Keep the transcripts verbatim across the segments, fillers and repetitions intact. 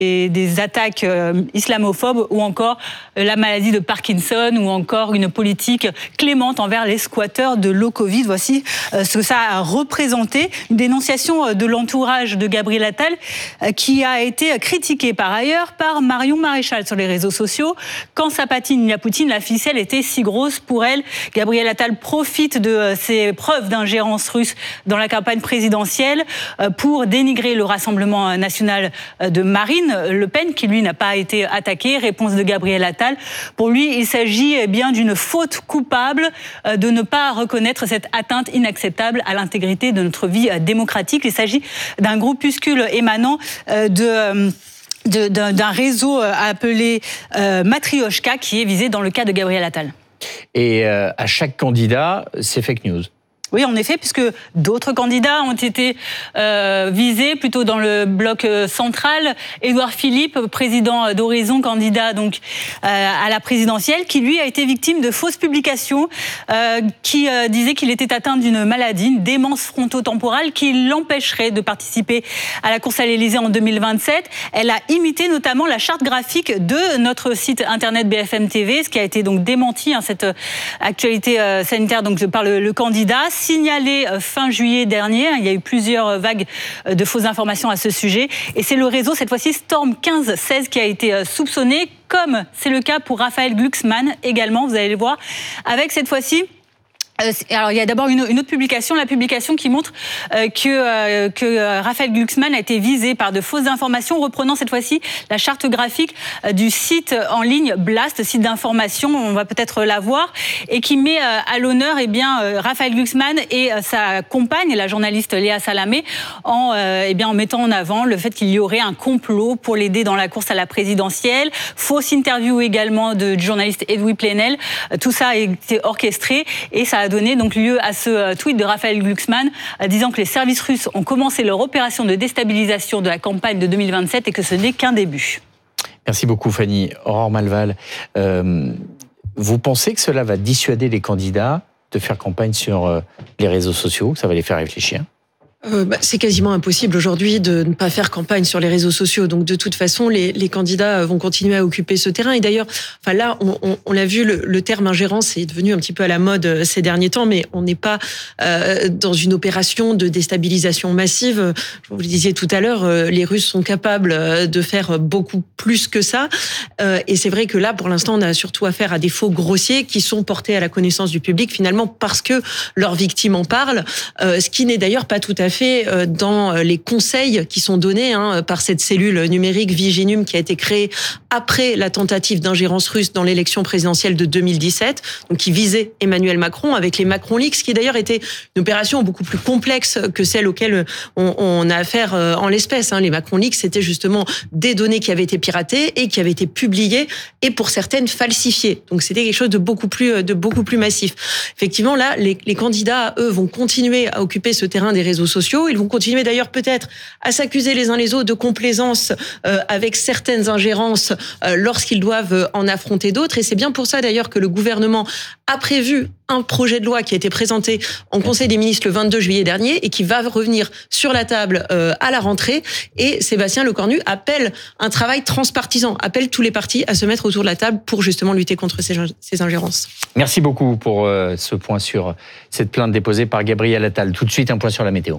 et des attaques euh, islamophobes ou encore euh, la maladie de Parkinson ou encore une politique clémente envers les squatteurs de low Covid. Voici euh, ce que ça a représenté. Une dénonciation de l'entourage de Gabriel Attal euh, qui a été critiquée par ailleurs par Marion Maréchal sur les réseaux sociaux. Quand ça patine, il y a Poutine, la ficelle était si grosse pour elle. Gabriel Attal profite de euh, ces preuves d'ingérence russe dans la campagne présidentielle euh, pour dénigrer le Rassemblement national de Marine Le Pen, qui lui n'a pas été attaqué. Réponse de Gabriel Attal. Pour lui, il s'agit eh bien d'une faute coupable euh, de ne pas reconnaître cette atteinte inacceptable à l'intégrité de notre vie euh, démocratique. Il s'agit d'un groupuscule émanant euh, de... Euh, De, d'un, d'un réseau appelé euh, Matrioshka qui est visé dans le cas de Gabriel Attal. Et euh, à chaque candidat, c'est fake news. Oui, en effet, puisque d'autres candidats ont été euh, visés plutôt dans le bloc central. Édouard Philippe, président d'Horizon, candidat donc euh, à la présidentielle, qui lui a été victime de fausses publications euh, qui euh, disaient qu'il était atteint d'une maladie, une démence frontotemporale, qui l'empêcherait de participer à la course à l'Élysée en deux mille vingt-sept. Elle a imité notamment la charte graphique de notre site internet B F M T V, ce qui a été donc démenti, hein, cette actualité euh, sanitaire donc par le, le candidat. Signalé fin juillet dernier. Il y a eu plusieurs vagues de fausses informations à ce sujet. Et c'est le réseau, cette fois-ci, Storm quinze seize, qui a été soupçonné, comme c'est le cas pour Raphaël Glucksmann également, vous allez le voir, avec cette fois-ci... Alors, il y a d'abord une, une autre publication, la publication qui montre euh, que, euh, que Raphaël Glucksmann a été visé par de fausses informations, reprenant cette fois-ci la charte graphique euh, du site en ligne Blast, site d'information, on va peut-être la voir, et qui met euh, à l'honneur eh bien, euh, Raphaël Glucksmann et euh, sa compagne, la journaliste Léa Salamé, en, euh, eh bien, en mettant en avant le fait qu'il y aurait un complot pour l'aider dans la course à la présidentielle. Fausse interview également de, du journaliste Edoui Plenel. Euh, tout ça a été orchestré et ça a donné donc lieu à ce tweet de Raphaël Glucksmann euh, disant que les services russes ont commencé leur opération de déstabilisation de la campagne de deux mille vingt-sept et que ce n'est qu'un début. Merci beaucoup Fanny. Aurore Malval, euh, vous pensez que cela va dissuader les candidats de faire campagne sur euh, les réseaux sociaux, que ça va les faire réfléchir ? Euh, bah, c'est quasiment impossible aujourd'hui de ne pas faire campagne sur les réseaux sociaux. Donc de toute façon, les, les candidats vont continuer à occuper ce terrain. Et d'ailleurs, enfin là, on, on, on l'a vu, le, le terme ingérence est devenu un petit peu à la mode ces derniers temps, mais on n'est pas euh, dans une opération de déstabilisation massive. Vous le disiez tout à l'heure, euh, les Russes sont capables de faire beaucoup plus que ça. Euh, et c'est vrai que là, pour l'instant, on a surtout affaire à des faux grossiers qui sont portés à la connaissance du public finalement parce que leurs victimes en parlent. Euh, ce qui n'est d'ailleurs pas tout à fait fait dans les conseils qui sont donnés hein, par cette cellule numérique Viginum qui a été créée après la tentative d'ingérence russe dans l'élection présidentielle de deux mille dix-sept, donc qui visait Emmanuel Macron avec les Macron Leaks, qui d'ailleurs était une opération beaucoup plus complexe que celle auquel on, on a affaire en l'espèce. Hein. Les Macron Leaks, c'était justement des données qui avaient été piratées et qui avaient été publiées et pour certaines falsifiées. Donc c'était quelque chose de beaucoup plus de beaucoup plus massif. Effectivement, là, les, les candidats, eux, vont continuer à occuper ce terrain des réseaux sociaux. Ils vont continuer d'ailleurs peut-être à s'accuser les uns les autres de complaisance euh, avec certaines ingérences euh, lorsqu'ils doivent en affronter d'autres. Et c'est bien pour ça d'ailleurs que le gouvernement a prévu un projet de loi qui a été présenté en Conseil des ministres le vingt-deux juillet dernier et qui va revenir sur la table euh, à la rentrée. Et Sébastien Lecornu appelle un travail transpartisan, appelle tous les partis à se mettre autour de la table pour justement lutter contre ces, ces ingérences. Merci beaucoup pour euh, ce point sur cette plainte déposée par Gabriel Attal. Tout de suite, un point sur la météo.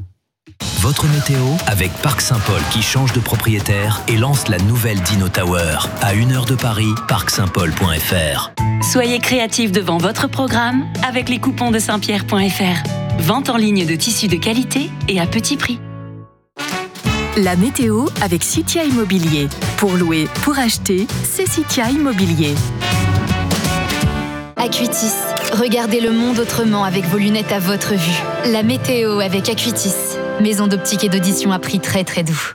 Votre météo avec Parc Saint-Paul qui change de propriétaire et lance la nouvelle Dino Tower. À une heure de Paris, parc saint paul point f r. Soyez créatifs devant votre programme avec les coupons de saint pierre point f r. Vente en ligne de tissus de qualité et à petit prix. La météo avec Citia Immobilier. Pour louer, pour acheter, c'est Citia Immobilier. Acuitis. Regardez le monde autrement avec vos lunettes à votre vue. La météo avec Acuitis. Maison d'optique et d'audition à prix très très doux.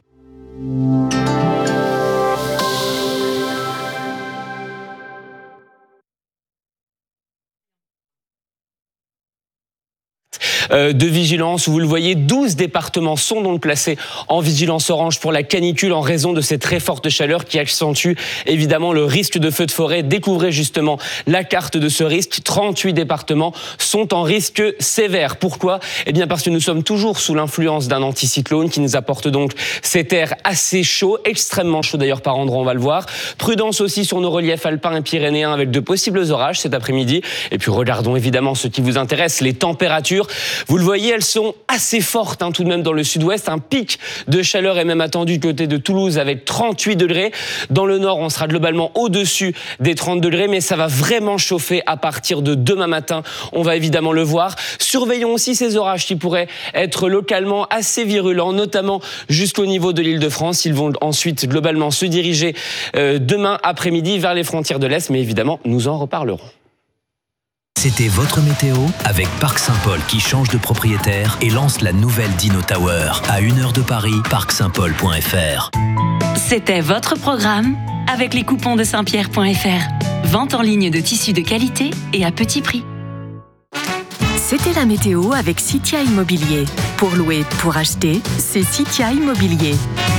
de vigilance. Vous le voyez, douze départements sont donc placés en vigilance orange pour la canicule en raison de cette très forte chaleur qui accentue évidemment le risque de feu de forêt. Découvrez justement la carte de ce risque. trente-huit départements sont en risque sévère. Pourquoi ? Eh bien parce que nous sommes toujours sous l'influence d'un anticyclone qui nous apporte donc cet air assez chaud, extrêmement chaud d'ailleurs par endroits, on va le voir. Prudence aussi sur nos reliefs alpins et pyrénéens avec de possibles orages cet après-midi. Et puis regardons évidemment ce qui vous intéresse, les températures. Vous le voyez, elles sont assez fortes hein, tout de même dans le sud-ouest. Un pic de chaleur est même attendu du côté de Toulouse avec trente-huit degrés. Dans le nord, on sera globalement au-dessus des trente degrés, mais ça va vraiment chauffer à partir de demain matin. On va évidemment le voir. Surveillons aussi ces orages qui pourraient être localement assez virulents, notamment jusqu'au niveau de l'Île-de-France. Ils vont ensuite globalement se diriger euh, demain après-midi vers les frontières de l'Est, mais évidemment, nous en reparlerons. C'était votre météo avec Parc Saint-Paul qui change de propriétaire et lance la nouvelle Dino Tower à une heure de Paris, parc saint paul point f r. C'était votre programme avec les coupons de saint pierre point f r. Vente en ligne de tissus de qualité et à petit prix. C'était la météo avec Citia Immobilier. Pour louer, pour acheter, c'est Citia Immobilier.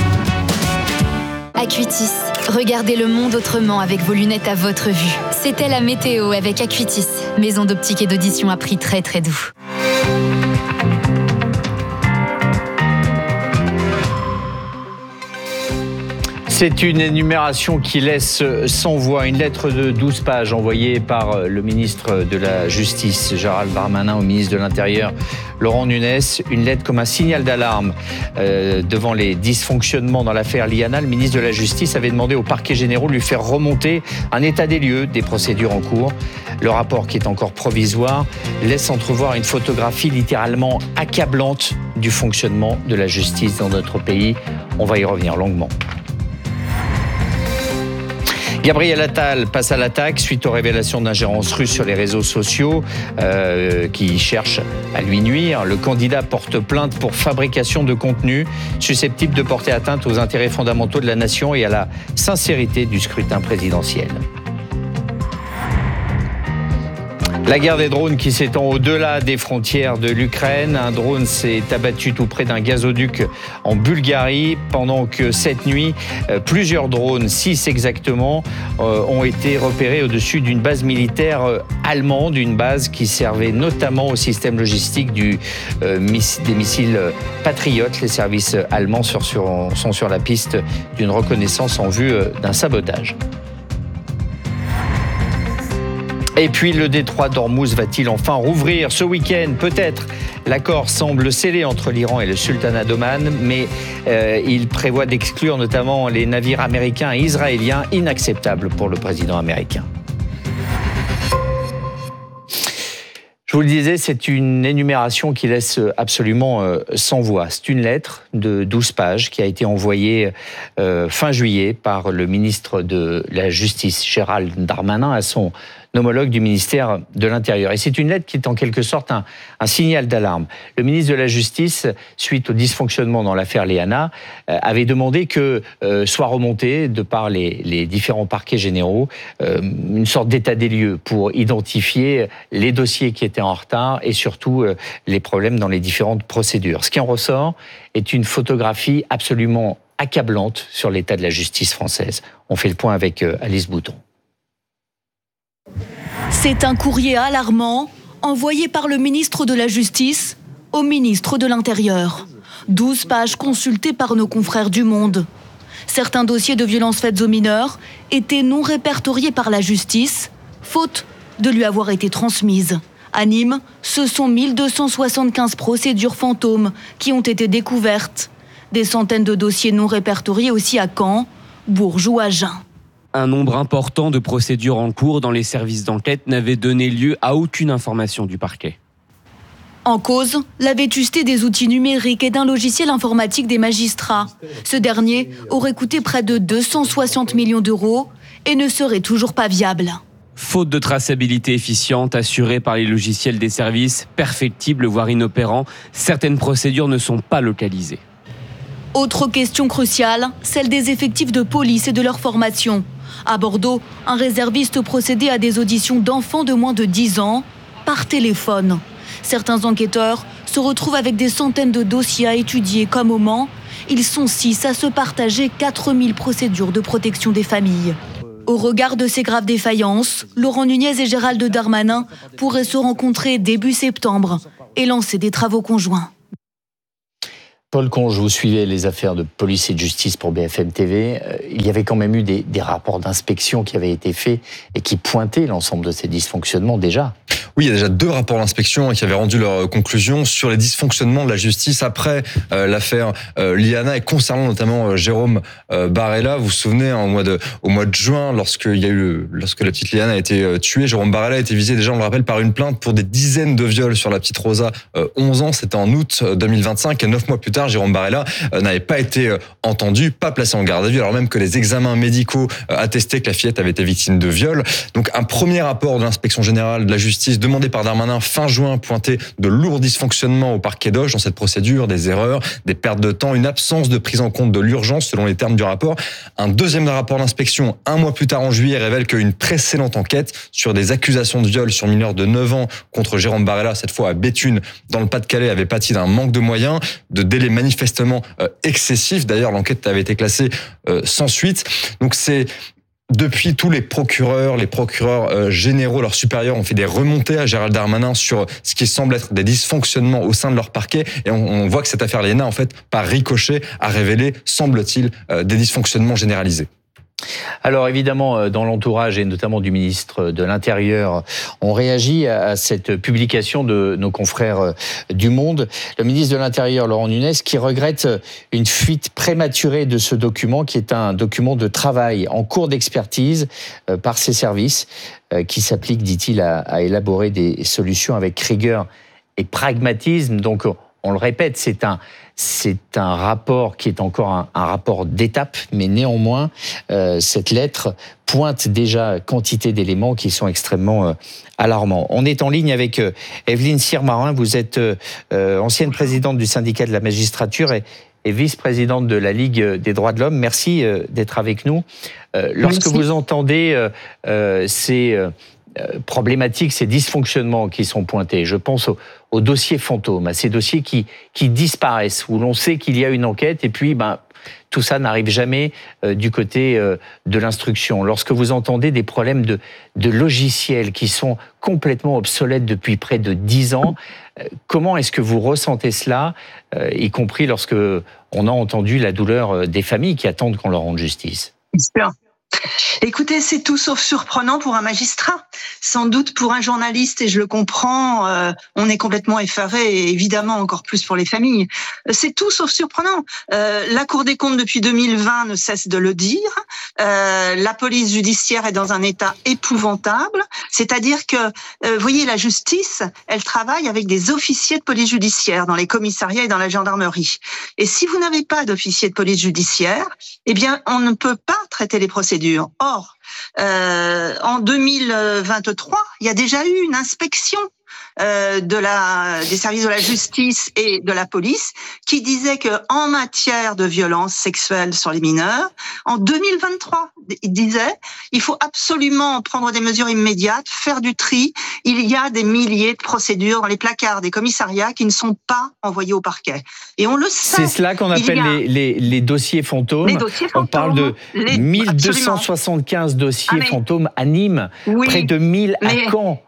Acuitis. Regardez le monde autrement avec vos lunettes à votre vue. C'était la météo avec Acuitis, maison d'optique et d'audition à prix très très doux. C'est une énumération qui laisse sans voix. Une lettre de douze pages envoyée par le ministre de la Justice, Gérald Darmanin, au ministre de l'Intérieur, Laurent Nunez. Une lettre comme un signal d'alarme euh, devant les dysfonctionnements dans l'affaire Liana. Le ministre de la Justice avait demandé au parquet général de lui faire remonter un état des lieux des procédures en cours. Le rapport, qui est encore provisoire, laisse entrevoir une photographie littéralement accablante du fonctionnement de la justice dans notre pays. On va y revenir longuement. Gabriel Attal passe à l'attaque suite aux révélations d'ingérence russe sur les réseaux sociaux euh, qui cherchent à lui nuire. Le candidat porte plainte pour fabrication de contenu susceptible de porter atteinte aux intérêts fondamentaux de la nation et à la sincérité du scrutin présidentiel. La guerre des drones qui s'étend au-delà des frontières de l'Ukraine. Un drone s'est abattu tout près d'un gazoduc en Bulgarie pendant que cette nuit, plusieurs drones, six exactement, ont été repérés au-dessus d'une base militaire allemande, une base qui servait notamment au système logistique du, euh, des missiles Patriot. Les services allemands sont sur, sont sur la piste d'une reconnaissance en vue d'un sabotage. Et puis le détroit d'Ormuz va-t-il enfin rouvrir ce week-end ? Peut-être. L'accord semble scellé entre l'Iran et le sultanat d'Oman, mais euh, il prévoit d'exclure notamment les navires américains et israéliens, inacceptable pour le président américain. Je vous le disais, c'est une énumération qui laisse absolument euh, sans voix. C'est une lettre de douze pages qui a été envoyée euh, fin juillet par le ministre de la Justice, Gérald Darmanin, à son homologue du ministère de l'Intérieur. Et c'est une lettre qui est en quelque sorte un, un signal d'alarme. Le ministre de la Justice, suite au dysfonctionnement dans l'affaire Liana, euh, avait demandé que euh, soit remonté, de par les, les différents parquets généraux, euh, une sorte d'état des lieux pour identifier les dossiers qui étaient en retard et surtout euh, les problèmes dans les différentes procédures. Ce qui en ressort est une photographie absolument accablante sur l'état de la justice française. On fait le point avec euh, Alice Bouton. C'est un courrier alarmant envoyé par le ministre de la Justice au ministre de l'Intérieur. douze pages consultées par nos confrères du Monde. Certains dossiers de violences faites aux mineurs étaient non répertoriés par la justice, faute de lui avoir été transmises. À Nîmes, ce sont mille deux cent soixante-quinze procédures fantômes qui ont été découvertes. Des centaines de dossiers non répertoriés aussi à Caen, Bourges ou Agen. Un nombre important de procédures en cours dans les services d'enquête n'avait donné lieu à aucune information du parquet. En cause, la vétusté des outils numériques et d'un logiciel informatique des magistrats. Ce dernier aurait coûté près de deux cent soixante millions d'euros et ne serait toujours pas viable. Faute de traçabilité efficiente assurée par les logiciels des services, perfectibles voire inopérants, certaines procédures ne sont pas localisées. Autre question cruciale, celle des effectifs de police et de leur formation. À Bordeaux, un réserviste procédait à des auditions d'enfants de moins de dix ans par téléphone. Certains enquêteurs se se retrouvent avec des centaines de dossiers à étudier comme au Mans. Ils sont six à se partager quatre mille procédures de protection des familles. Au regard de ces graves défaillances, Laurent Nunez et Gérald Darmanin pourraient se rencontrer début septembre et lancer des travaux conjoints. Paul Conge, vous suivez les affaires de police et de justice pour B F M T V. Il y avait quand même eu des, des rapports d'inspection qui avaient été faits et qui pointaient l'ensemble de ces dysfonctionnements déjà. Oui, il y a déjà deux rapports d'inspection qui avaient rendu leurs conclusions sur les dysfonctionnements de la justice après euh, l'affaire euh, Liana et concernant notamment euh, Jérôme euh, Barella. Vous vous souvenez, hein, au, mois de, au mois de juin, lorsque, il y a eu, lorsque la petite Liana a été euh, tuée, Jérôme Barella a été visé déjà, on le rappelle, par une plainte pour des dizaines de viols sur la petite Rosa, euh, onze ans, c'était en août deux mille vingt-cinq, et neuf mois plus tard, Jérôme Barella euh, n'avait pas été euh, entendu, pas placé en garde à vue, alors même que les examens médicaux euh, attestaient que la fillette avait été victime de viol. Donc un premier rapport de l'inspection générale de la justice demandé par Darmanin fin juin pointait de lourds dysfonctionnements au parquet d'Auch dans cette procédure, des erreurs, des pertes de temps, une absence de prise en compte de l'urgence selon les termes du rapport. Un deuxième rapport d'inspection, un mois plus tard en juillet, révèle qu'une précédente enquête sur des accusations de viol sur mineurs de neuf ans contre Jérôme Barella, cette fois à Béthune, dans le Pas-de-Calais, avait pâti d'un manque de moyens, de délais manifestement euh, excessifs. D'ailleurs, l'enquête avait été classée euh, sans suite. Donc c'est... Depuis, tous les procureurs, les procureurs euh, généraux, leurs supérieurs ont fait des remontées à Gérald Darmanin sur ce qui semble être des dysfonctionnements au sein de leur parquet. Et on, on voit que cette affaire Liana, en fait, par ricochet, a révélé, semble-t-il, euh, des dysfonctionnements généralisés. Alors évidemment, dans l'entourage et notamment du ministre de l'Intérieur, on réagit à cette publication de nos confrères du Monde. Le ministre de l'Intérieur, Laurent Nunez, qui regrette une fuite prématurée de ce document, qui est un document de travail en cours d'expertise par ses services, qui s'applique, dit-il, à, à élaborer des solutions avec rigueur et pragmatisme. Donc, on le répète, c'est un, c'est un rapport qui est encore un, un rapport d'étape, mais néanmoins, euh, cette lettre pointe déjà quantité d'éléments qui sont extrêmement euh, alarmants. On est en ligne avec euh, Evelyne Sirmarin. Vous êtes euh, ancienne présidente du syndicat de la magistrature et, et vice-présidente de la Ligue des droits de l'homme. Merci euh, d'être avec nous. Euh, lorsque Merci. Vous entendez euh, euh, ces... Euh, problématiques, ces dysfonctionnements qui sont pointés. Je pense aux, aux dossiers fantômes, à ces dossiers qui, qui disparaissent, où l'on sait qu'il y a une enquête et puis ben, tout ça n'arrive jamais euh, du côté euh, de l'instruction. Lorsque vous entendez des problèmes de, de logiciels qui sont complètement obsolètes depuis près de dix ans, euh, comment est-ce que vous ressentez cela, euh, y compris lorsque on a entendu la douleur des familles qui attendent qu'on leur rende justice? J'espère. Écoutez, c'est tout sauf surprenant pour un magistrat. Sans doute pour un journaliste, et je le comprends, euh, on est complètement effaré, et évidemment encore plus pour les familles. C'est tout sauf surprenant. Euh, la Cour des comptes, depuis deux mille vingt, ne cesse de le dire. Euh, la police judiciaire est dans un état épouvantable. C'est-à-dire que, euh, vous voyez, la justice, elle travaille avec des officiers de police judiciaire dans les commissariats et dans la gendarmerie. Et si vous n'avez pas d'officier de police judiciaire, eh bien, on ne peut pas traiter les procédures. Or, euh, en deux mille vingt-trois, il y a déjà eu une inspection euh, de la, des services de la justice et de la police qui disait que en matière de violence sexuelle sur les mineurs, en deux mille vingt-trois, il disait il faut absolument prendre des mesures immédiates, faire du tri. Il y a des milliers de procédures dans les placards des commissariats qui ne sont pas envoyées au parquet. Et on le sait. C'est cela qu'on appelle a... les, les, les dossiers fantômes. Les dossiers fantômes. On parle de les... mille deux cent soixante-quinze dossiers ah, mais... fantômes à Nîmes, oui, près de mille mais... à Caen.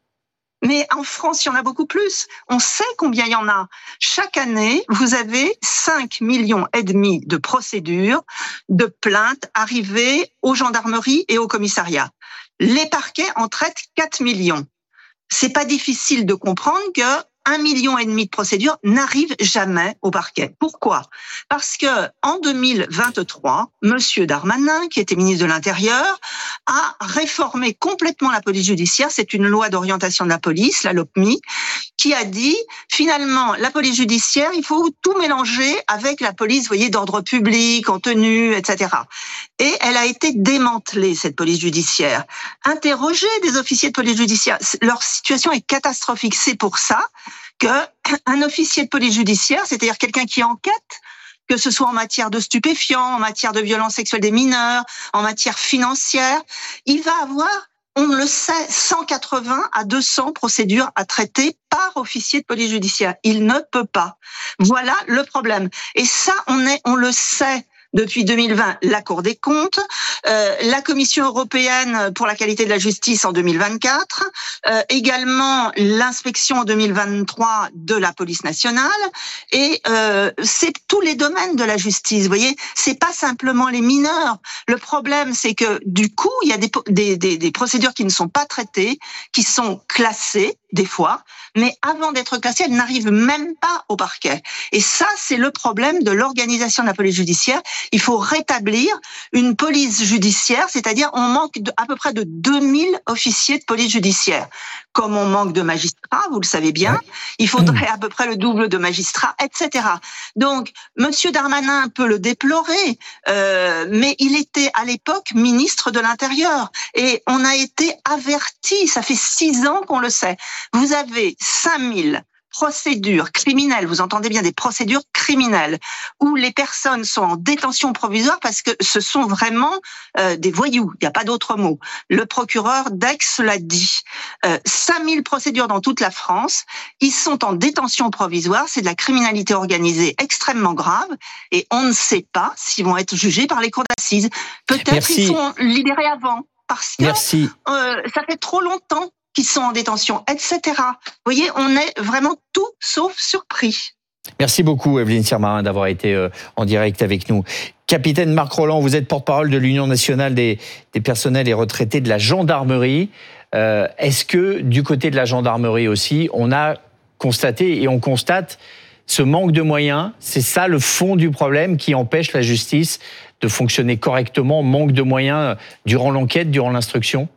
Mais en France, il y en a beaucoup plus. On sait combien il y en a. Chaque année, vous avez cinq millions et demi de procédures, de plaintes arrivées aux gendarmeries et aux commissariats. Les parquets en traitent quatre millions. C'est pas difficile de comprendre que un million et demi de procédures n'arrivent jamais au parquet. Pourquoi? Parce que en deux mille vingt-trois, Monsieur Darmanin, qui était ministre de l'Intérieur, a réformé complètement la police judiciaire. C'est une loi d'orientation de la police, la LOPMI, qui a dit finalement la police judiciaire, il faut tout mélanger avec la police, vous voyez, d'ordre public, en tenue, et cetera. Et elle a été démantelée, cette police judiciaire. Interrogez des officiers de police judiciaire, leur situation est catastrophique. C'est pour ça qu'un officier de police judiciaire, c'est-à-dire quelqu'un qui enquête, que ce soit en matière de stupéfiants, en matière de violence sexuelle des mineurs, en matière financière, il va avoir on le sait, cent quatre-vingts à deux cents procédures à traiter par officier de police judiciaire. Il ne peut pas. Voilà le problème. Et ça, on est, on le sait. Depuis deux mille vingt, la Cour des comptes, euh, la Commission européenne pour la qualité de la justice en deux mille vingt-quatre, euh, également l'inspection en deux mille vingt-trois de la police nationale, et euh, c'est tous les domaines de la justice. Vous voyez, c'est pas simplement les mineurs. Le problème, c'est que du coup, il y a des, des, des, des procédures qui ne sont pas traitées, qui sont classées des fois, mais avant d'être classées, elles n'arrivent même pas au parquet. Et ça, c'est le problème de l'organisation de la police judiciaire. Il faut rétablir une police judiciaire, c'est-à-dire on manque de, à peu près de deux mille officiers de police judiciaire. Comme on manque de magistrats, vous le savez bien, il faudrait à peu près le double de magistrats, et cetera. Donc, Monsieur Darmanin peut le déplorer, euh, mais il était à l'époque ministre de l'Intérieur et on a été averti. Ça fait six ans qu'on le sait. Vous avez cinq mille procédures criminelles, vous entendez bien, des procédures criminelles, où les personnes sont en détention provisoire parce que ce sont vraiment euh, des voyous, il n'y a pas d'autre mot. Le procureur d'Aix l'a dit. Euh, cinq mille procédures dans toute la France, ils sont en détention provisoire, c'est de la criminalité organisée extrêmement grave, et on ne sait pas s'ils vont être jugés par les cours d'assises. Peut-être Merci. qu'ils sont libérés avant, parce que Merci. Euh, ça fait trop longtemps qui sont en détention, et cetera. Vous voyez, on est vraiment tout sauf surpris. Merci beaucoup, Evelyne Sirmarin, d'avoir été euh, en direct avec nous. Capitaine Marc Rolland, vous êtes porte-parole de l'Union nationale des, des personnels et retraités de la gendarmerie. Euh, est-ce que, du côté de la gendarmerie aussi, on a constaté et on constate ce manque de moyens? C'est ça le fond du problème qui empêche la justice de fonctionner correctement, manque de moyens durant l'enquête, durant l'instruction?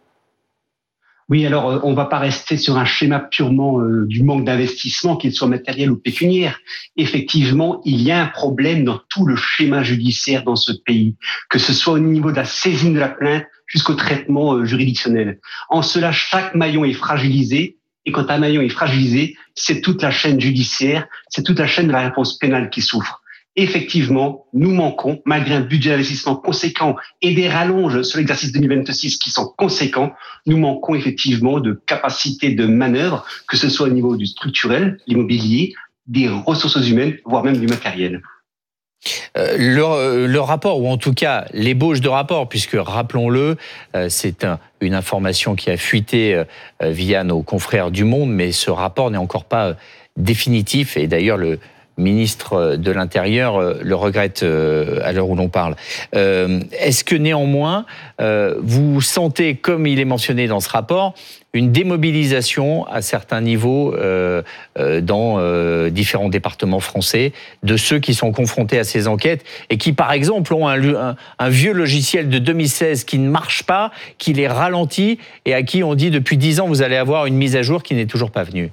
Oui, alors on ne va pas rester sur un schéma purement euh, du manque d'investissement, qu'il soit matériel ou pécuniaire. Effectivement, il y a un problème dans tout le schéma judiciaire dans ce pays, que ce soit au niveau de la saisine de la plainte jusqu'au traitement euh, juridictionnel. En cela, chaque maillon est fragilisé, et quand un maillon est fragilisé, c'est toute la chaîne judiciaire, c'est toute la chaîne de la réponse pénale qui souffre. Effectivement, nous manquons, malgré un budget d'investissement conséquent et des rallonges sur l'exercice deux mille vingt-six qui sont conséquents, nous manquons effectivement de capacité de manœuvre, que ce soit au niveau du structurel, l'immobilier, des ressources humaines, voire même du matériel. Euh, le, le rapport, ou en tout cas l'ébauche de rapport, puisque rappelons-le, euh, c'est un, une information qui a fuité euh, via nos confrères du Monde, mais ce rapport n'est encore pas euh, définitif, et d'ailleurs le ministre de l'Intérieur le regrette à l'heure où l'on parle. Euh, est-ce que néanmoins, euh, vous sentez, comme il est mentionné dans ce rapport, une démobilisation à certains niveaux euh, euh, dans euh, différents départements français de ceux qui sont confrontés à ces enquêtes et qui, par exemple, ont un, un, un vieux logiciel de deux mille seize qui ne marche pas, qui les ralentit et à qui on dit depuis dix ans vous allez avoir une mise à jour qui n'est toujours pas venue?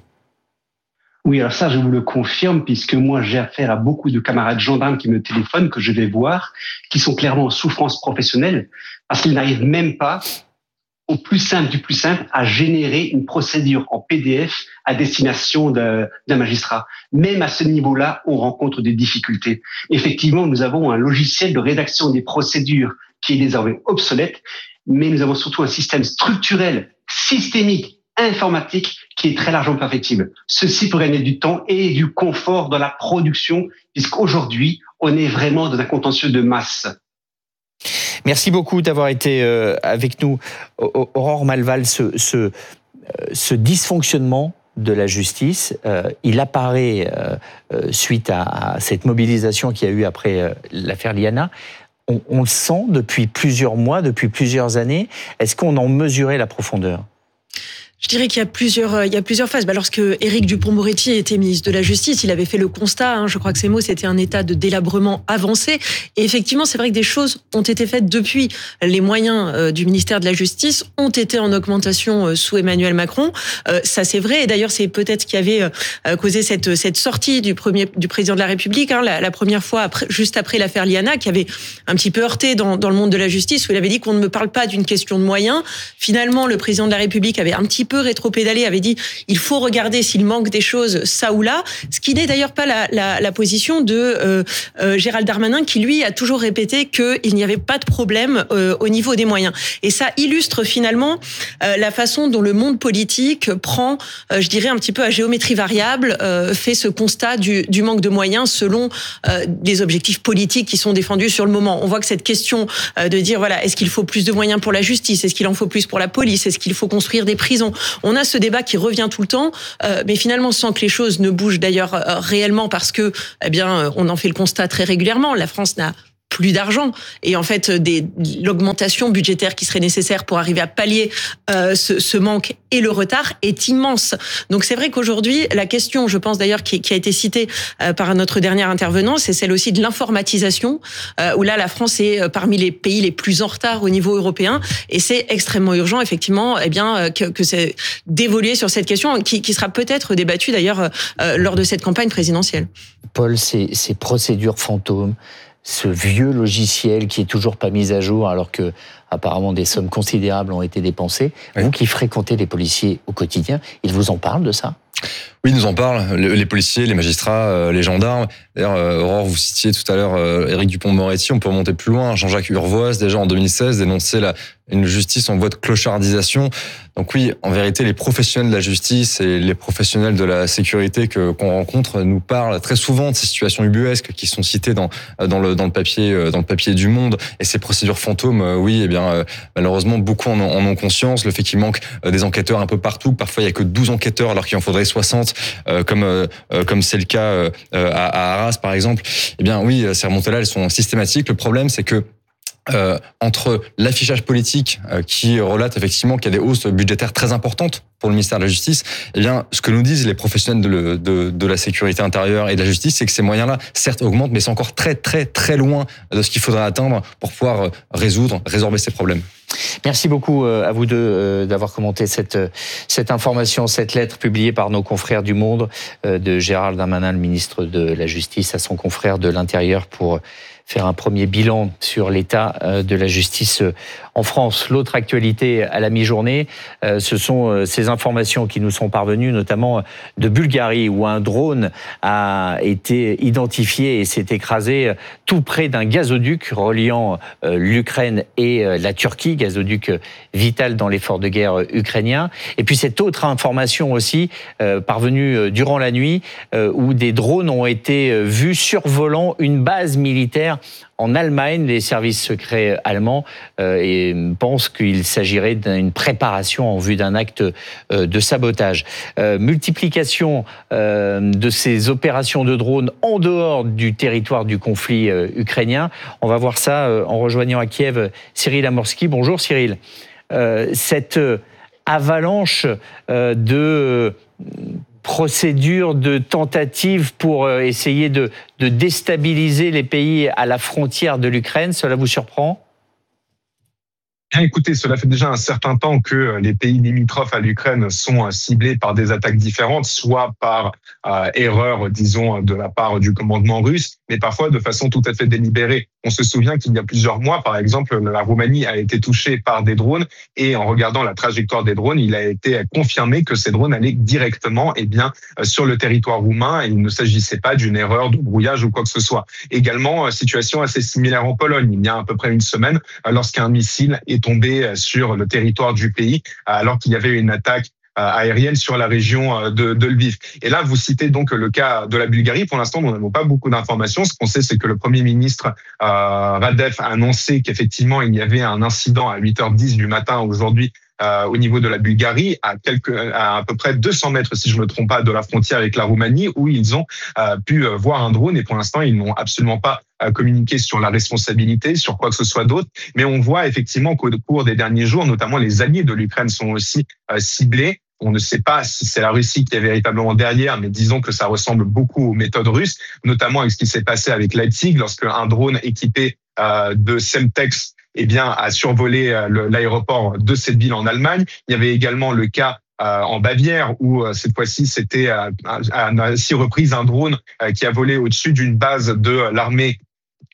Oui, alors ça, je vous le confirme, puisque moi, j'ai affaire à beaucoup de camarades gendarmes qui me téléphonent, que je vais voir, qui sont clairement en souffrance professionnelle, parce qu'ils n'arrivent même pas, au plus simple du plus simple, à générer une procédure en P D F à destination d'un magistrat. Même à ce niveau-là, on rencontre des difficultés. Effectivement, nous avons un logiciel de rédaction des procédures qui est désormais obsolète, mais nous avons surtout un système structurel, systémique, informatique qui est très largement perfectible. Ceci pour gagner du temps et du confort dans la production, puisqu'aujourd'hui, on est vraiment dans un contentieux de masse. Merci beaucoup d'avoir été avec nous. Aurore Malval, ce, ce, ce dysfonctionnement de la justice, euh, il apparaît euh, suite à, à cette mobilisation qu'il y a eu après euh, l'affaire Liana. On, on le sent depuis plusieurs mois, depuis plusieurs années. Est-ce qu'on en mesurait la profondeur ? Je dirais qu'il y a plusieurs, il y a plusieurs phases. Bah, lorsque Éric Dupond-Moretti était ministre de la Justice, il avait fait le constat, hein, je crois que ces mots, c'était un état de délabrement avancé. Et effectivement, c'est vrai que des choses ont été faites depuis. Les moyens euh, du ministère de la Justice ont été en augmentation euh, sous Emmanuel Macron. Euh, ça, c'est vrai. Et d'ailleurs, c'est peut-être ce qui avait euh, causé cette, cette sortie du, premier, du président de la République, hein, la, la première fois, après, juste après l'affaire Liana, qui avait un petit peu heurté dans, dans le monde de la justice, où il avait dit qu'on ne me parle pas d'une question de moyens. Finalement, le président de la République avait un petit peu rétropédalé, avait dit il faut regarder s'il manque des choses ça ou là, ce qui n'est d'ailleurs pas la, la, la position de euh, euh, Gérald Darmanin, qui lui a toujours répété qu'il n'y avait pas de problème euh, au niveau des moyens. Et ça illustre finalement euh, la façon dont le monde politique prend, euh, je dirais un petit peu à géométrie variable, euh, fait ce constat du, du manque de moyens selon euh, les objectifs politiques qui sont défendus sur le moment. On voit que cette question euh, de dire voilà, est-ce qu'il faut plus de moyens pour la justice, est-ce qu'il en faut plus pour la police, est-ce qu'il faut construire des prisons, on a ce débat qui revient tout le temps, euh, mais finalement sans que les choses ne bougent d'ailleurs euh, réellement, parce que eh bien on en fait le constat très régulièrement. La France n'a plus d'argent, et en fait des, l'augmentation budgétaire qui serait nécessaire pour arriver à pallier euh, ce, ce manque et le retard est immense. Donc c'est vrai qu'aujourd'hui la question, je pense d'ailleurs qui, qui a été citée euh, par notre dernier intervenant, c'est celle aussi de l'informatisation, euh, où là la France est parmi les pays les plus en retard au niveau européen, et c'est extrêmement urgent effectivement eh bien que, que c'est d'évoluer sur cette question qui, qui sera peut-être débattue d'ailleurs euh, lors de cette campagne présidentielle. Paul, ces, ces procédures fantômes, ce vieux logiciel qui est toujours pas mis à jour alors que apparemment des sommes considérables ont été dépensées. Oui. Vous qui fréquentez les policiers au quotidien, ils vous en parlent de ça ? Oui, ils nous en parlent, les policiers, les magistrats, les gendarmes. D'ailleurs, Aurore, vous citiez tout à l'heure Éric Dupond-Moretti, on peut remonter plus loin. Jean-Jacques Urvoas, déjà en deux mille seize, dénonçait la, une justice en voie de clochardisation. Donc oui, en vérité, les professionnels de la justice et les professionnels de la sécurité que qu'on rencontre nous parlent très souvent de ces situations ubuesques qui sont citées dans dans le dans le papier dans le papier du Monde. Et ces procédures fantômes, oui, eh bien malheureusement beaucoup en ont, en ont conscience. Le fait qu'il manque des enquêteurs un peu partout, parfois il y a que douze enquêteurs alors qu'il en faudrait soixante, euh, comme euh, comme c'est le cas euh, à, à Arras par exemple. Eh bien oui, ces remontées-là, elles sont systématiques. Le problème, c'est que Euh, entre l'affichage politique euh, qui relate effectivement qu'il y a des hausses budgétaires très importantes pour le ministère de la Justice, eh bien, ce que nous disent les professionnels de, le, de, de la sécurité intérieure et de la justice, c'est que ces moyens-là, certes, augmentent, mais c'est encore très, très, très loin de ce qu'il faudrait atteindre pour pouvoir résoudre, résorber ces problèmes. Merci beaucoup à vous deux d'avoir commenté cette, cette information, cette lettre publiée par nos confrères du Monde de Gérald Darmanin, le ministre de la Justice, à son confrère de l'Intérieur pour faire un premier bilan sur l'état de la justice en France. L'autre actualité à la mi-journée, ce sont ces informations qui nous sont parvenues, notamment de Bulgarie, où un drone a été identifié et s'est écrasé tout près d'un gazoduc reliant l'Ukraine et la Turquie, gazoduc vital dans l'effort de guerre ukrainien. Et puis cette autre information aussi, parvenue durant la nuit, où des drones ont été vus survolant une base militaire en Allemagne. Les services secrets allemands euh, et pensent qu'il s'agirait d'une préparation en vue d'un acte euh, de sabotage. Euh, multiplication euh, de ces opérations de drones en dehors du territoire du conflit euh, ukrainien. On va voir ça euh, en rejoignant à Kiev Cyril Amorski. Bonjour Cyril. Euh, cette avalanche euh, de... procédure de tentative pour essayer de, de déstabiliser les pays à la frontière de l'Ukraine, cela vous surprend ? Bien, écoutez, cela fait déjà un certain temps que les pays limitrophes à l'Ukraine sont ciblés par des attaques différentes, soit par euh, erreur, disons, de la part du commandement russe, mais parfois de façon tout à fait délibérée. On se souvient qu'il y a plusieurs mois, par exemple, la Roumanie a été touchée par des drones, et en regardant la trajectoire des drones, il a été confirmé que ces drones allaient directement eh bien, sur le territoire roumain, et il ne s'agissait pas d'une erreur de brouillage ou quoi que ce soit. Également, situation assez similaire en Pologne. Il y a à peu près une semaine, lorsqu'un missile est tombé sur le territoire du pays, alors qu'il y avait une attaque aérienne sur la région de, de Lviv. Et là, vous citez donc le cas de la Bulgarie. Pour l'instant, nous n'avons pas beaucoup d'informations. Ce qu'on sait, c'est que le Premier ministre euh, Radev a annoncé qu'effectivement, il y avait un incident à huit heures dix du matin aujourd'hui Euh, au niveau de la Bulgarie, à quelques, à, à peu près deux cents mètres, si je ne me trompe pas, de la frontière avec la Roumanie, où ils ont euh, pu euh, voir un drone. Et pour l'instant, ils n'ont absolument pas euh, communiqué sur la responsabilité, sur quoi que ce soit d'autre. Mais on voit effectivement qu'au cours des derniers jours, notamment les alliés de l'Ukraine sont aussi euh, ciblés. On ne sait pas si c'est la Russie qui est véritablement derrière, mais disons que ça ressemble beaucoup aux méthodes russes, notamment avec ce qui s'est passé avec Leipzig, lorsque un drone équipé euh, de Semtex eh bien, a survolé l'aéroport de cette ville en Allemagne. Il y avait également le cas euh, en Bavière où euh, cette fois-ci c'était à, à, à six reprises un drone euh, qui a volé au-dessus d'une base de l'armée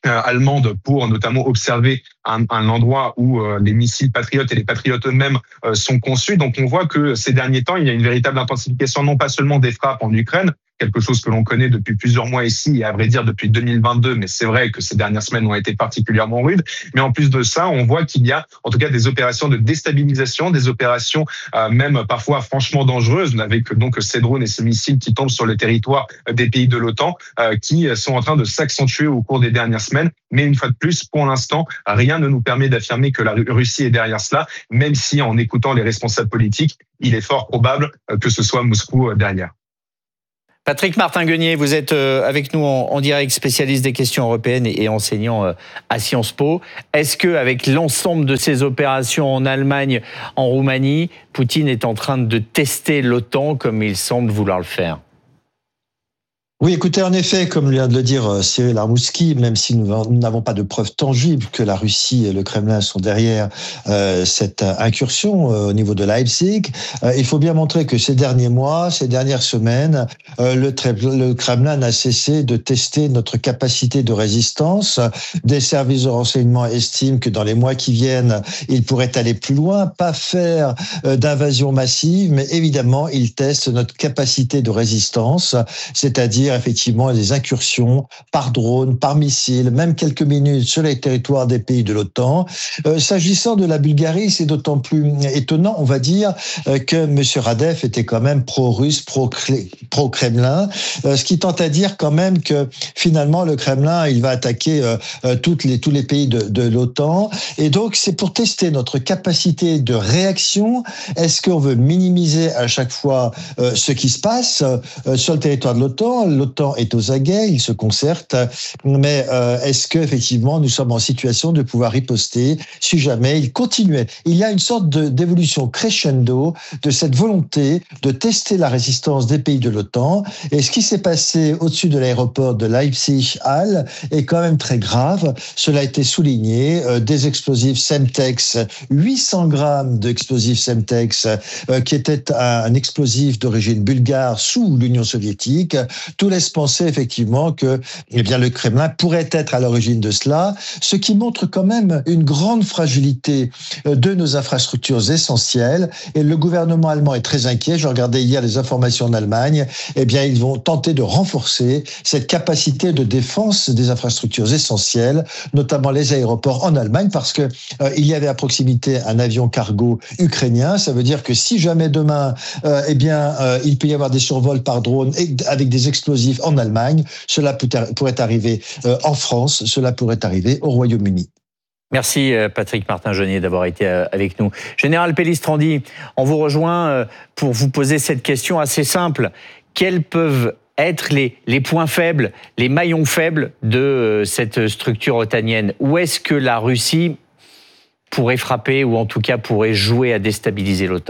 allemande pour notamment observer un, un endroit où euh, les missiles patriotes et les patriotes eux-mêmes euh, sont conçus. Donc on voit que ces derniers temps, il y a une véritable intensification non pas seulement des frappes en Ukraine, quelque chose que l'on connaît depuis plusieurs mois ici et à vrai dire depuis deux mille vingt-deux, mais c'est vrai que ces dernières semaines ont été particulièrement rudes. Mais en plus de ça, on voit qu'il y a en tout cas des opérations de déstabilisation, des opérations euh, même parfois franchement dangereuses, avec donc ces drones et ces missiles qui tombent sur le territoire des pays de l'OTAN, euh, qui sont en train de s'accentuer au cours des dernières semaines. Mais une fois de plus, pour l'instant, rien ne nous permet d'affirmer que la Russie est derrière cela, même si en écoutant les responsables politiques, il est fort probable que ce soit Moscou derrière. Patrick Martin-Guenier, vous êtes avec nous en direct, spécialiste des questions européennes et enseignant à Sciences Po. Est-ce qu'avec l'ensemble de ces opérations en Allemagne, en Roumanie, Poutine est en train de tester l'OTAN comme il semble vouloir le faire ? Oui, écoutez, en effet, comme vient de le dire Cyril Armouski, même si nous n'avons pas de preuves tangibles que la Russie et le Kremlin sont derrière euh, cette incursion euh, au niveau de Leipzig, euh, il faut bien montrer que ces derniers mois, ces dernières semaines, euh, le, le Kremlin n'a cessé de tester notre capacité de résistance. Des services de renseignement estiment que dans les mois qui viennent, il pourrait aller plus loin, pas faire euh, d'invasion massive, mais évidemment, il teste notre capacité de résistance, c'est-à-dire effectivement des incursions par drone, par missile, même quelques minutes sur les territoires des pays de l'OTAN. Euh, s'agissant de la Bulgarie, c'est d'autant plus étonnant, on va dire, euh, que M. Radev était quand même pro-russe, pro-Kremlin, euh, ce qui tente à dire quand même que finalement le Kremlin, il va attaquer euh, euh, toutes les, tous les pays de, de l'OTAN. Et donc c'est pour tester notre capacité de réaction. Est-ce qu'on veut minimiser à chaque fois euh, ce qui se passe euh, sur le territoire de l'OTAN ? L'OTAN est aux aguets, il se concerte, mais euh, est-ce que effectivement nous sommes en situation de pouvoir riposter si jamais il continuait ? Il y a une sorte de, d'évolution crescendo de cette volonté de tester la résistance des pays de l'OTAN. Et ce qui s'est passé au-dessus de l'aéroport de Leipzig-Halle est quand même très grave. Cela a été souligné. Euh, des explosifs Semtex, huit cents grammes d'explosifs Semtex, euh, qui était un, un explosif d'origine bulgare sous l'Union soviétique. Tout laisse penser effectivement que eh bien, le Kremlin pourrait être à l'origine de cela, ce qui montre quand même une grande fragilité de nos infrastructures essentielles. Et le gouvernement allemand est très inquiet. Je regardais hier les informations en Allemagne. Eh bien, ils vont tenter de renforcer cette capacité de défense des infrastructures essentielles, notamment les aéroports en Allemagne, parce que euh, il y avait à proximité un avion cargo ukrainien. Ça veut dire que si jamais demain, euh, eh bien, euh, il peut y avoir des survols par drone et avec des explosifs en Allemagne, cela pourrait arriver en France, cela pourrait arriver au Royaume-Uni. Merci Patrick Martin-Guenier d'avoir été avec nous. Général Pellistrandi, on vous rejoint pour vous poser cette question assez simple. Quels peuvent être les, les points faibles, les maillons faibles de cette structure otanienne ? Où est-ce que la Russie pourrait frapper ou en tout cas pourrait jouer à déstabiliser l'OTAN ?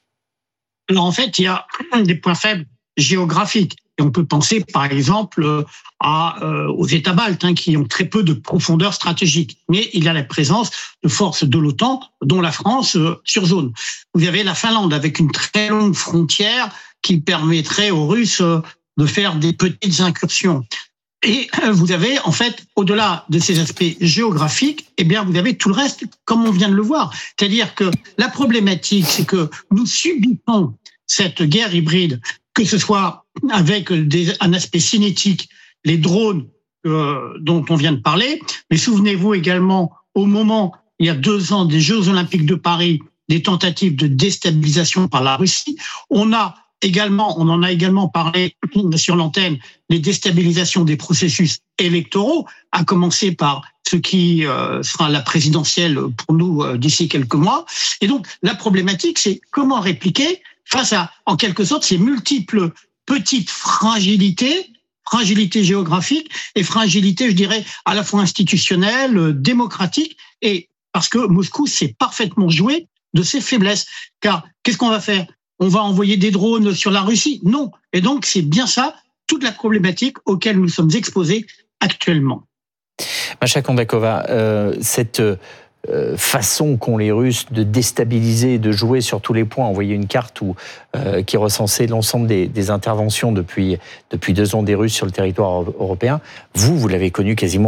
Alors en fait, il y a des points faibles géographiques. Et on peut penser, par exemple, à, euh, aux États baltes, hein, qui ont très peu de profondeur stratégique. Mais il y a la présence de forces de l'OTAN, dont la France, euh, sur zone. Vous avez la Finlande, avec une très longue frontière qui permettrait aux Russes euh, de faire des petites incursions. Et euh, vous avez, en fait, au-delà de ces aspects géographiques, eh bien, vous avez tout le reste, comme on vient de le voir. C'est-à-dire que la problématique, c'est que nous subissons cette guerre hybride, que ce soit avec des, un aspect cinétique, les drones euh, dont on vient de parler, mais souvenez-vous également, au moment, il y a deux ans, des Jeux Olympiques de Paris, des tentatives de déstabilisation par la Russie. On a également, on en a également parlé sur l'antenne, les déstabilisations des processus électoraux, à commencer par ce qui euh, sera la présidentielle pour nous euh, d'ici quelques mois. Et donc, la problématique, c'est comment répliquer face à, en quelque sorte, ces multiples petites fragilités, fragilité géographique et fragilité, je dirais, à la fois institutionnelle, démocratique, et parce que Moscou sait parfaitement jouer de ses faiblesses. Car qu'est-ce qu'on va faire ? On va envoyer des drones sur la Russie ? Non. Et donc, c'est bien ça, toute la problématique auquel nous sommes exposés actuellement. Masha Kondakova, euh, cette euh, façon qu'ont les Russes de déstabiliser, de jouer sur tous les points, envoyer une carte où, euh, qui recensait l'ensemble des, des interventions depuis, depuis deux ans des Russes sur le territoire européen, vous, vous l'avez connu quasiment au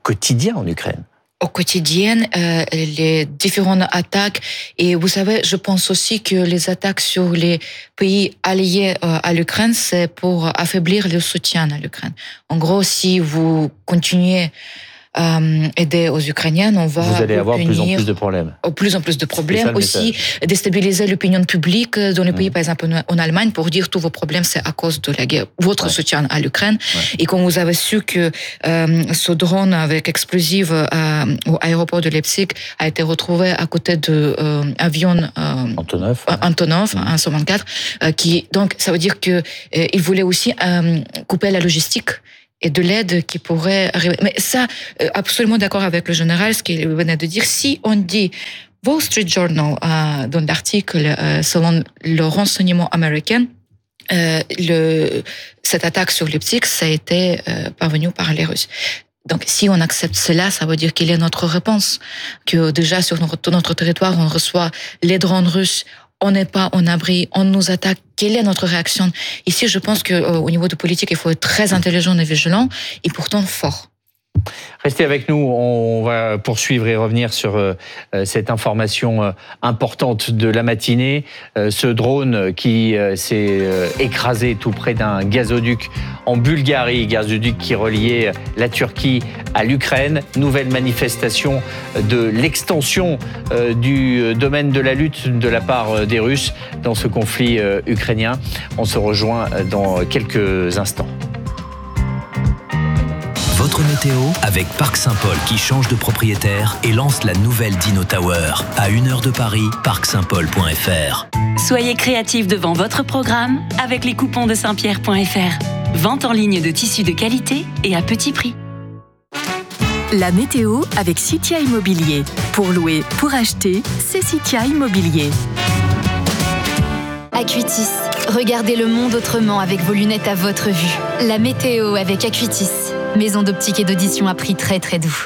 quotidien en Ukraine. Au quotidien, euh, les différentes attaques. Et vous savez, je pense aussi que les attaques sur les pays alliés euh, à l'Ukraine, c'est pour affaiblir le soutien à l'Ukraine. En gros, si vous continuez Euh, aider aux Ukrainiens, on va vous allez avoir de plus en plus de problèmes. Plus en plus de problèmes. Aussi déstabiliser l'opinion publique dans les pays, mmh. par exemple en Allemagne, pour dire tous vos problèmes, c'est à cause de la guerre, votre ouais. soutien à l'Ukraine. Ouais. Et quand vous avez su que euh, ce drone avec explosif euh, au aéroport de Leipzig a été retrouvé à côté de euh, avion euh, Antonov, euh, Antonov, mmh. un cent vingt-quatre, euh, qui donc ça veut dire que euh, il voulait aussi euh, couper la logistique et de l'aide qui pourrait arriver. Mais ça, absolument d'accord avec le général, ce qu'il venait de dire. Si on dit Wall Street Journal, euh, dans l'article, euh, selon le renseignement américain, euh, le, cette attaque sur Leipzig, ça a été euh, parvenu par les Russes. Donc, si on accepte cela, ça veut dire qu'il est notre réponse. Que déjà, sur notre, notre territoire, on reçoit les drones russes, on n'est pas en abri, on nous attaque. Quelle est notre réaction? Ici, je pense que euh, au niveau de politique, il faut être très intelligent et vigilant, et pourtant fort. Restez avec nous, on va poursuivre et revenir sur euh, cette information euh, importante de la matinée. Euh, ce drone qui euh, s'est euh, écrasé tout près d'un gazoduc en Bulgarie, gazoduc qui reliait la Turquie à l'Ukraine. Nouvelle manifestation de l'extension euh, du domaine de la lutte de la part des Russes dans ce conflit euh, ukrainien. On se rejoint dans quelques instants. Votre météo avec Parc Saint-Paul qui change de propriétaire et lance la nouvelle Dino Tower. À une heure de Paris, parc saint paul point f r. Soyez créatifs devant votre programme avec les coupons de saint pierre point f r. Vente en ligne de tissus de qualité et à petit prix. La météo avec Citia Immobilier. Pour louer, pour acheter, c'est Citia Immobilier. Acuitis. Regardez le monde autrement avec vos lunettes à votre vue. La météo avec Acuitis. Maison d'optique et d'audition à prix très très doux.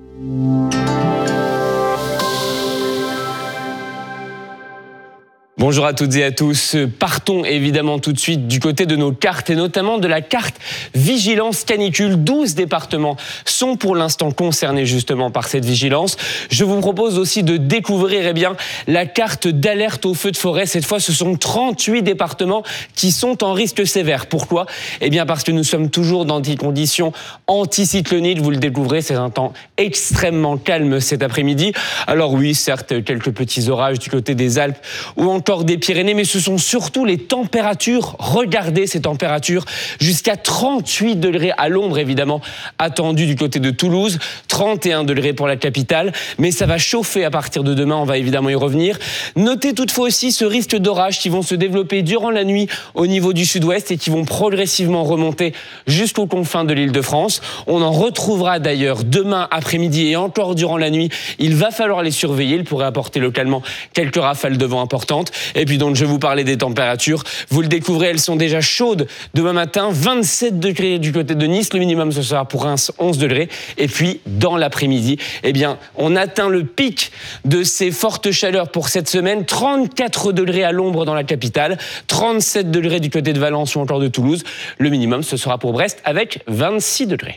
Bonjour à toutes et à tous. Partons évidemment tout de suite du côté de nos cartes et notamment de la carte vigilance canicule. douze départements sont pour l'instant concernés justement par cette vigilance. Je vous propose aussi de découvrir eh bien, la carte d'alerte aux feux de forêt. Cette fois, ce sont trente-huit départements qui sont en risque sévère. Pourquoi ? Eh bien parce que nous sommes toujours dans des conditions anticycloniques. Vous le découvrez, c'est un temps extrêmement calme cet après-midi. Alors oui, certes, quelques petits orages du côté des Alpes ou encore des Pyrénées, mais ce sont surtout les températures. Regardez ces températures, jusqu'à trente-huit degrés à l'ombre évidemment, attendues du côté de Toulouse, trente et un degrés pour la capitale, mais ça va chauffer à partir de demain, on va évidemment y revenir. Notez toutefois aussi ce risque d'orage qui vont se développer durant la nuit au niveau du sud-ouest et qui vont progressivement remonter jusqu'aux confins de l'Île-de-France. On en retrouvera d'ailleurs demain après-midi et encore durant la nuit. Il va falloir les surveiller, ils pourraient apporter localement quelques rafales de vent importantes. Et puis donc je vous parlais des températures, vous le découvrez, elles sont déjà chaudes demain matin, vingt-sept degrés du côté de Nice, le minimum ce sera pour Reims onze degrés, et puis dans l'après-midi, eh bien on atteint le pic de ces fortes chaleurs pour cette semaine, trente-quatre degrés à l'ombre dans la capitale, trente-sept degrés du côté de Valence ou encore de Toulouse, le minimum ce sera pour Brest avec vingt-six degrés.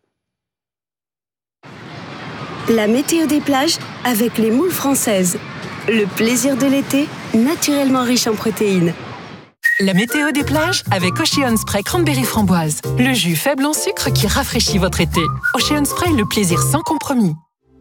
La météo des plages avec les moules françaises. Le plaisir de l'été, naturellement riche en protéines. La météo des plages avec Ocean Spray Cranberry Framboise. Le jus faible en sucre qui rafraîchit votre été. Ocean Spray, le plaisir sans compromis.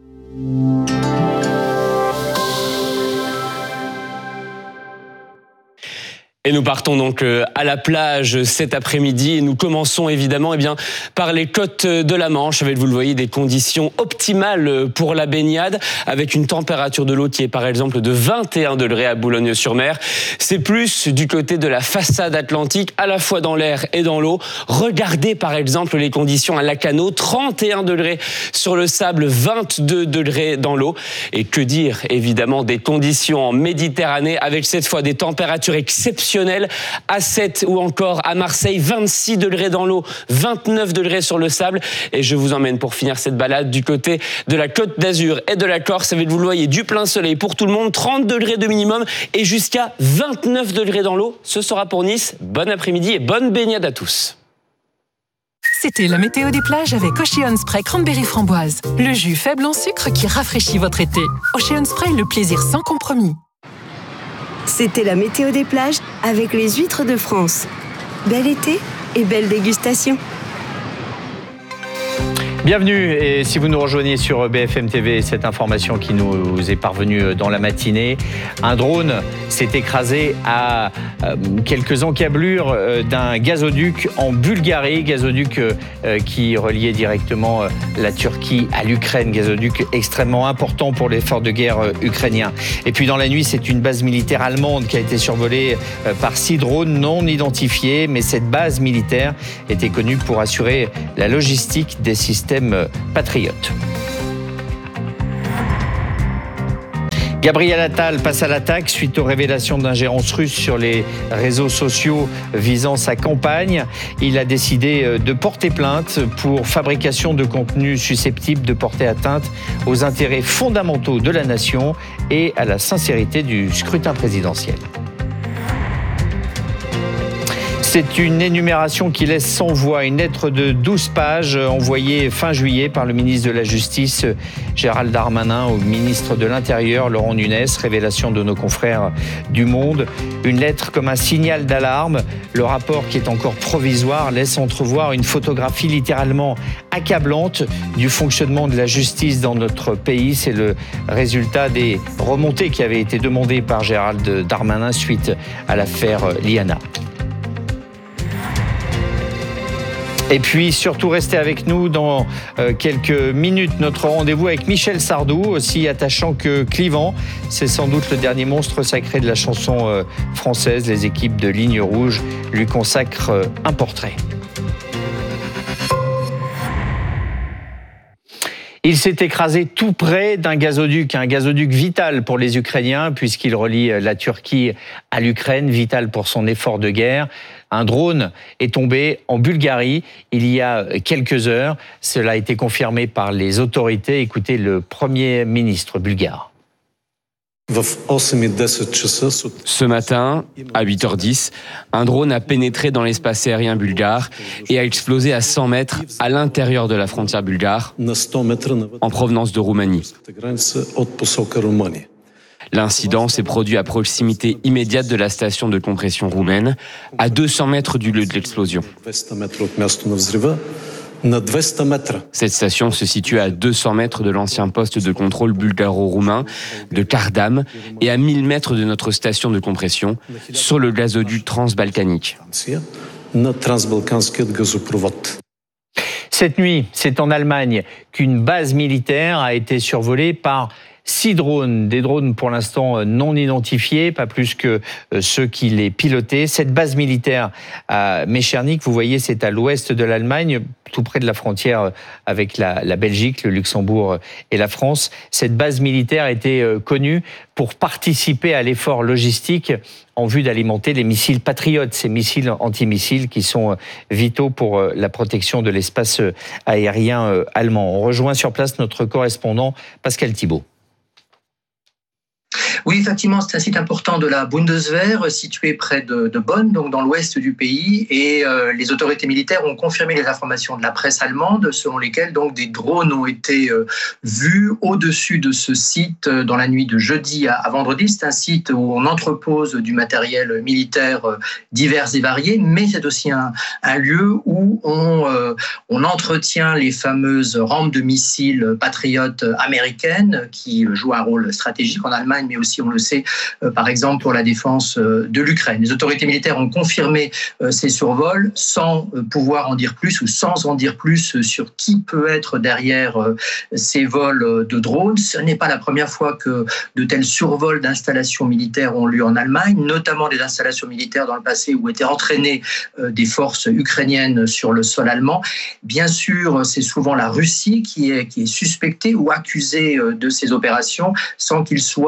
Et nous partons donc à la plage cet après-midi et nous commençons évidemment eh bien, par les côtes de la Manche avec, vous le voyez, des conditions optimales pour la baignade avec une température de l'eau qui est par exemple de vingt et un degrés à Boulogne-sur-Mer. C'est plus du côté de la façade atlantique, à la fois dans l'air et dans l'eau. Regardez par exemple les conditions à Lacanau, trente et un degrés sur le sable, vingt-deux degrés dans l'eau. Et que dire évidemment des conditions en Méditerranée avec cette fois des températures exceptionnelles à Sète ou encore à Marseille, vingt-six degrés dans l'eau, vingt-neuf degrés sur le sable. Et je vous emmène pour finir cette balade du côté de la Côte d'Azur et de la Corse avec, vous le voyez, du plein soleil pour tout le monde, trente degrés de minimum et jusqu'à vingt-neuf degrés dans l'eau. Ce sera pour Nice. Bon après-midi et bonne baignade à tous. C'était la météo des plages avec Ocean Spray Cranberry Framboise. Le jus faible en sucre qui rafraîchit votre été. Ocean Spray, le plaisir sans compromis. C'était la météo des plages avec les huîtres de France. Bel été et belle dégustation. Bienvenue, et si vous nous rejoignez sur B F M T V, cette information qui nous est parvenue dans la matinée, un drone s'est écrasé à quelques encablures d'un gazoduc en Bulgarie, gazoduc qui reliait directement la Turquie à l'Ukraine, gazoduc extrêmement important pour l'effort de guerre ukrainien. Et puis dans la nuit, c'est une base militaire allemande qui a été survolée par six drones non identifiés, mais cette base militaire était connue pour assurer la logistique des systèmes patriotes. Gabriel Attal passe à l'attaque suite aux révélations d'ingérence russe sur les réseaux sociaux visant sa campagne. Il a décidé de porter plainte pour fabrication de contenus susceptibles de porter atteinte aux intérêts fondamentaux de la nation et à la sincérité du scrutin présidentiel. C'est une énumération qui laisse sans voix, une lettre de douze pages envoyée fin juillet par le ministre de la Justice, Gérald Darmanin, au ministre de l'Intérieur, Laurent Nunez, révélation de nos confrères du Monde. Une lettre comme un signal d'alarme. Le rapport, qui est encore provisoire, laisse entrevoir une photographie littéralement accablante du fonctionnement de la justice dans notre pays. C'est le résultat des remontées qui avaient été demandées par Gérald Darmanin suite à l'affaire Liana. Et puis surtout, restez avec nous dans euh, quelques minutes. Notre rendez-vous avec Michel Sardou, aussi attachant que clivant. C'est sans doute le dernier monstre sacré de la chanson euh, française. Les équipes de Ligne Rouge lui consacrent euh, un portrait. Il s'est écrasé tout près d'un gazoduc, un gazoduc vital pour les Ukrainiens puisqu'il relie la Turquie à l'Ukraine, vital pour son effort de guerre. Un drone est tombé en Bulgarie il y a quelques heures. Cela a été confirmé par les autorités. Écoutez le Premier ministre bulgare. Ce matin, à huit heures dix, un drone a pénétré dans l'espace aérien bulgare et a explosé à cent mètres à l'intérieur de la frontière bulgare, en provenance de Roumanie. L'incident s'est produit à proximité immédiate de la station de compression roumaine, à deux cents mètres du lieu de l'explosion. Cette station se situe à deux cents mètres de l'ancien poste de contrôle bulgaro-roumain de Kardam et à mille mètres de notre station de compression sur le gazoduc transbalkanique. Cette nuit, c'est en Allemagne qu'une base militaire a été survolée par six drones, des drones pour l'instant non identifiés, pas plus que ceux qui les pilotaient. Cette base militaire à Mechernich, vous voyez, c'est à l'ouest de l'Allemagne, tout près de la frontière avec la, la Belgique, le Luxembourg et la France. Cette base militaire était connue pour participer à l'effort logistique en vue d'alimenter les missiles patriotes, ces missiles antimissiles qui sont vitaux pour la protection de l'espace aérien allemand. On rejoint sur place notre correspondant Pascal Thibault. Oui, effectivement, c'est un site important de la Bundeswehr, situé près de, de Bonn, donc dans l'ouest du pays. Et euh, les autorités militaires ont confirmé les informations de la presse allemande, selon lesquelles donc des drones ont été euh, vus au-dessus de ce site euh, dans la nuit de jeudi à, à vendredi. C'est un site où on entrepose du matériel militaire euh, divers et varié, mais c'est aussi un, un lieu où on, euh, on entretient les fameuses rampes de missiles patriotes américaines qui jouent un rôle stratégique en Allemagne, mais aussi, on le sait, euh, par exemple pour la défense euh, de l'Ukraine. Les autorités militaires ont confirmé euh, ces survols sans euh, pouvoir en dire plus ou sans en dire plus sur qui peut être derrière euh, ces vols de drones. Ce n'est pas la première fois que de tels survols d'installations militaires ont lieu en Allemagne, notamment des installations militaires dans le passé où étaient entraînées euh, des forces ukrainiennes sur le sol allemand. Bien sûr, c'est souvent la Russie qui est, qui est suspectée ou accusée euh, de ces opérations sans qu'il soit euh, souvent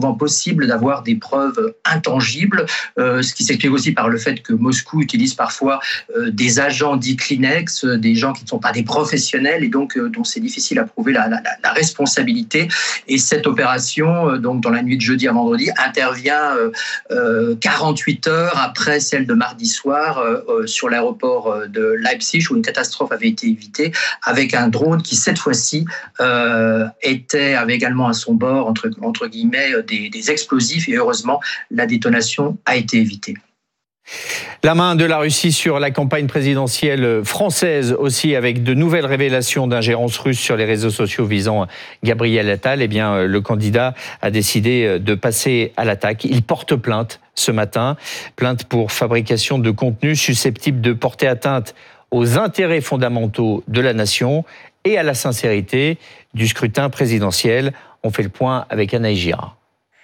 souvent possible d'avoir des preuves intangibles, euh, ce qui s'explique aussi par le fait que Moscou utilise parfois euh, des agents dits Kleenex, euh, des gens qui ne sont pas des professionnels et donc euh, dont c'est difficile à prouver la, la, la responsabilité. Et cette opération, euh, donc dans la nuit de jeudi à vendredi, intervient euh, euh, quarante-huit heures après celle de mardi soir euh, euh, sur l'aéroport de Leipzig où une catastrophe avait été évitée avec un drone qui cette fois-ci euh, était avait également à son bord entre, entre guillemets des, des explosifs et heureusement la détonation a été évitée. La main de la Russie sur la campagne présidentielle française aussi, avec de nouvelles révélations d'ingérence russe sur les réseaux sociaux visant Gabriel Attal. Eh bien, le candidat a décidé de passer à l'attaque. Il porte plainte ce matin, plainte pour fabrication de contenus susceptibles de porter atteinte aux intérêts fondamentaux de la nation et à la sincérité du scrutin présidentiel. On fait le point avec Anaïs Girard.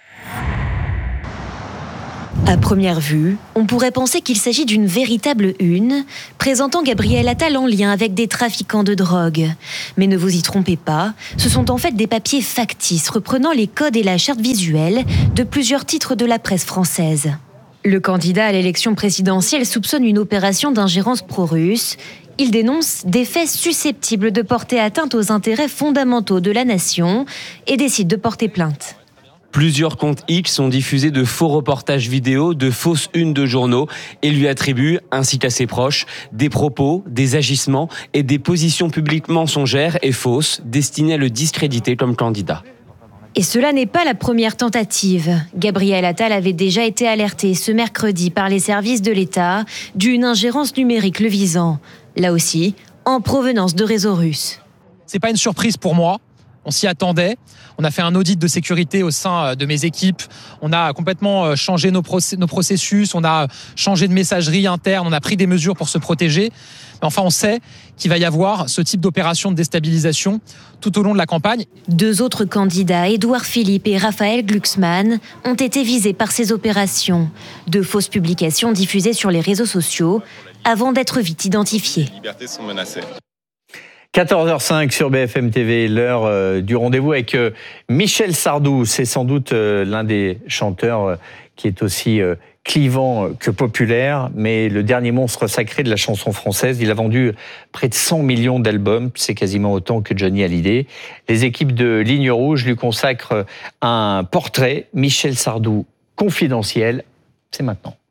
À première vue, on pourrait penser qu'il s'agit d'une véritable une, présentant Gabriel Attal en lien avec des trafiquants de drogue. Mais ne vous y trompez pas, ce sont en fait des papiers factices reprenant les codes et la charte visuelle de plusieurs titres de la presse française. Le candidat à l'élection présidentielle soupçonne une opération d'ingérence pro-russe. Il dénonce des faits susceptibles de porter atteinte aux intérêts fondamentaux de la nation et décide de porter plainte. Plusieurs comptes X ont diffusé de faux reportages vidéo, de fausses unes de journaux et lui attribuent, ainsi qu'à ses proches, des propos, des agissements et des positions publiques mensongères et fausses destinées à le discréditer comme candidat. Et cela n'est pas la première tentative. Gabriel Attal avait déjà été alerté ce mercredi par les services de l'État d'une ingérence numérique le visant. Là aussi, en provenance de réseaux russes. C'est pas une surprise pour moi. On s'y attendait. On a fait un audit de sécurité au sein de mes équipes. On a complètement changé nos, process- nos processus. On a changé de messagerie interne. On a pris des mesures pour se protéger. Mais enfin, on sait qu'il va y avoir ce type d'opération de déstabilisation tout au long de la campagne. Deux autres candidats, Édouard Philippe et Raphaël Glucksmann, ont été visés par ces opérations. De fausses publications diffusées sur les réseaux sociaux avant d'être vite identifiées. Les libertés sont menacées. quatorze heures cinq sur B F M T V, l'heure euh, du rendez-vous avec euh, Michel Sardou. C'est sans doute euh, l'un des chanteurs euh, qui est aussi euh, clivant que populaire, mais le dernier monstre sacré de la chanson française. Il a vendu près de cent millions d'albums, c'est quasiment autant que Johnny Hallyday. Les équipes de Ligne Rouge lui consacrent un portrait, Michel Sardou confidentiel. C'est maintenant.